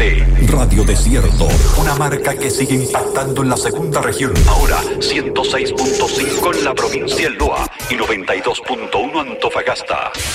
de Radio Desierto, una marca que sigue impactando en la segunda región. Ahora 106.5 en la provincia del Loa y 92.1 Antofagasta.